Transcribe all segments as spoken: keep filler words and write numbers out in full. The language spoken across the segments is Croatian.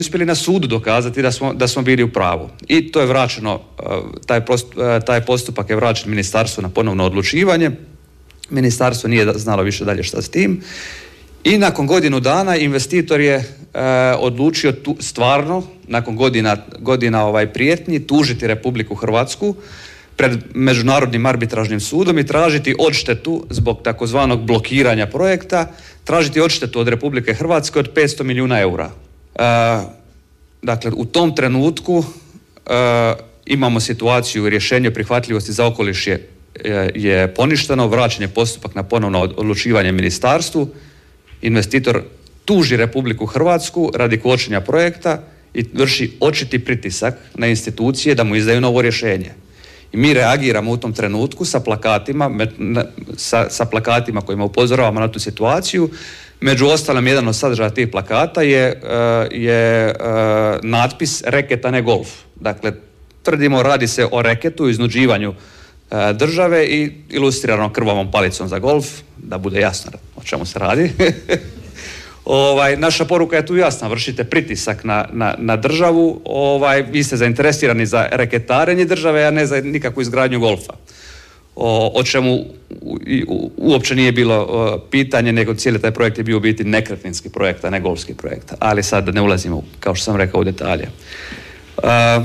uspjeli na sudu dokazati da smo, da smo bili u pravu. I to je vraćeno, taj, post, taj postupak je vraćen ministarstvu na ponovno odlučivanje. Ministarstvo nije znalo više dalje šta s tim. I nakon godinu dana investitor je e, odlučio tu, stvarno, nakon godina, godina ovaj, prijetnji, tužiti Republiku Hrvatsku pred Međunarodnim arbitražnim sudom i tražiti odštetu zbog takozvanog blokiranja projekta, tražiti odštetu od Republike Hrvatske od petsto milijuna eura. E, dakle, u tom trenutku e, imamo situaciju, rješenje prihvatljivosti za okoliš je, je, je poništeno, vraćen je postupak na ponovno odlučivanje ministarstvu, investitor tuži Republiku Hrvatsku radi kočenja projekta i vrši očiti pritisak na institucije da mu izdaju novo rješenje. I mi reagiramo u tom trenutku sa plakatima, sa, sa plakatima kojima upozoravamo na tu situaciju. Među ostalim, jedan od sadržaja tih plakata je, je natpis reket, a ne golf. Dakle, tvrdimo, radi se o reketu, iznuđivanju države i ilustrirano krvavom palicom za golf, da bude jasno o čemu se radi. ovaj, naša poruka je tu jasna, vršite pritisak na, na, na državu, ovaj, vi ste zainteresirani za reketarenje države, a ne za nikakvu izgradnju golfa. O, o čemu u, u, uopće nije bilo o, pitanje, nego cijeli taj projekt je bio u biti nekretninski projekt, a ne golfski projekt. Ali sad ne ulazimo, kao što sam rekao, u detalje. Uh,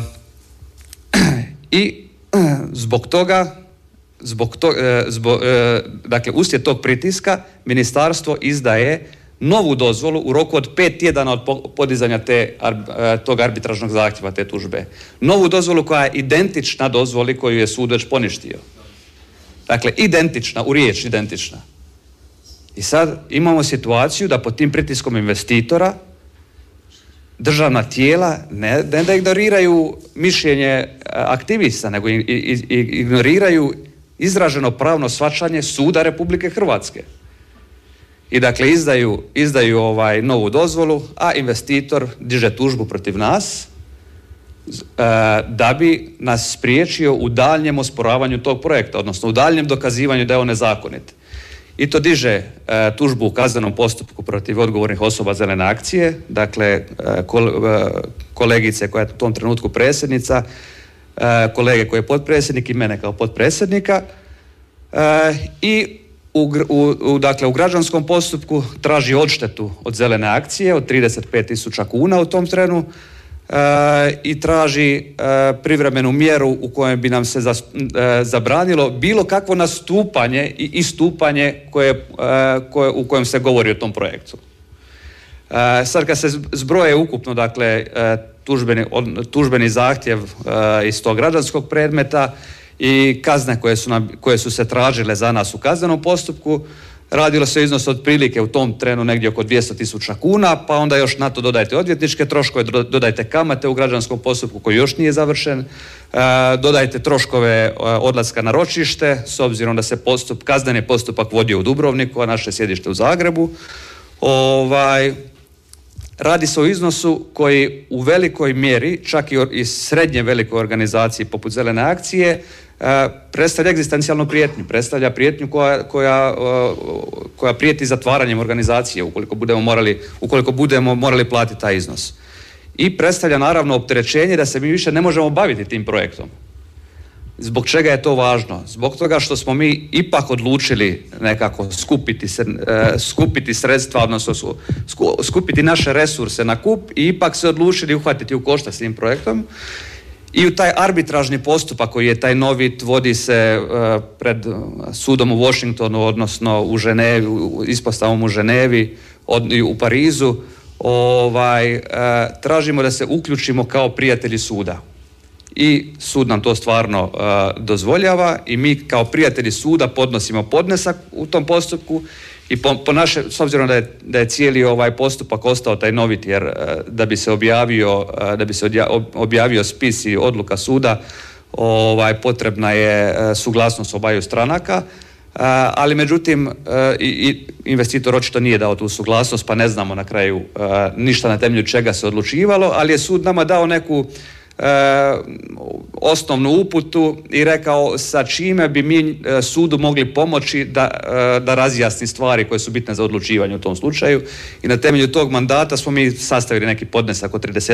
I Zbog toga, zbog to, zbog, dakle, uslijed tog pritiska, ministarstvo izdaje novu dozvolu u roku od pet tjedana od podizanja te, tog arbitražnog zahtjeva, te tužbe. Novu dozvolu koja je identična dozvoli koju je sud već poništio. Dakle, identična, u riječ identična. I sad imamo situaciju da pod tim pritiskom investitora državna tijela ne, ne da ignoriraju mišljenje aktivista, nego i, i, i, ignoriraju izraženo pravno shvaćanje suda Republike Hrvatske. I dakle izdaju, izdaju ovaj novu dozvolu, a investitor diže tužbu protiv nas e, da bi nas spriječio u daljnjem osporavanju tog projekta, odnosno u daljnjem dokazivanju da je on nezakonit. I to diže e, tužbu u kaznenom postupku protiv odgovornih osoba Zelene akcije, dakle e, kol, e, kolegice koja je u tom trenutku predsjednica, e, kolege koji je potpredsjednik i mene kao potpredsjednika. E, I u, u, u, dakle, u građanskom postupku traži odštetu od Zelene akcije od trideset pet tisuća kuna u tom trenu. E, i traži e, privremenu mjeru u kojoj bi nam se za, e, zabranilo bilo kakvo nastupanje i istupanje koje, e, koje, u kojem se govori o tom projektu. E, sad kad se zbroje ukupno, dakle, e, tužbeni, od, tužbeni zahtjev e, iz tog građanskog predmeta i kazne koje su, nam, koje su se tražile za nas u kaznenom postupku, radilo se iznos otprilike u tom trenu negdje oko dvjesto tisuća kuna, pa onda još na to dodajte odvjetničke troškove, dodajte kamate u građanskom postupku koji još nije završen, e, dodajte troškove e, odlaska na ročište, s obzirom da se postup, kazneni postupak vodio u Dubrovniku, a naše sjedište u Zagrebu. Ovaj, radi se o iznosu koji u velikoj mjeri, čak i, i srednje velikoj organizaciji poput Zelene akcije, Uh, predstavlja egzistencijalnu prijetnju, predstavlja prijetnju koja, koja, uh, koja prijeti zatvaranjem organizacije ukoliko budemo morali, ukoliko budemo morali platiti taj iznos. I predstavlja naravno opterećenje da se mi više ne možemo baviti tim projektom. Zbog čega je to važno? Zbog toga što smo mi ipak odlučili nekako skupiti, se, uh, skupiti sredstva, odnosno su, sku, skupiti naše resurse na kup i ipak se odlučili uhvatiti u koštac s tim projektom. I u taj arbitražni postupak koji je taj novit vodi se uh, pred sudom u Washingtonu, odnosno u Ženevi, ispostavom u Ženevi, od, i u Parizu, ovaj, uh, tražimo da se uključimo kao prijatelji suda. I sud nam to stvarno uh, dozvoljava i mi kao prijatelji suda podnosimo podnesak u tom postupku i po, po naše, s obzirom da je, da je cijeli ovaj postupak ostao tajnovit, jer uh, da bi se objavio, uh, da bi se odja, objavio spis i odluka suda, ovaj, potrebna je uh, suglasnost obaju stranaka, uh, ali međutim uh, i, i investitor očito nije dao tu suglasnost, pa ne znamo na kraju uh, ništa na temelju čega se odlučivalo, ali je sud nama dao neku osnovnu uputu i rekao sa čime bi mi sudu mogli pomoći da, da razjasni stvari koje su bitne za odlučivanje u tom slučaju. I na temelju tog mandata smo mi sastavili neki podnesak od trideset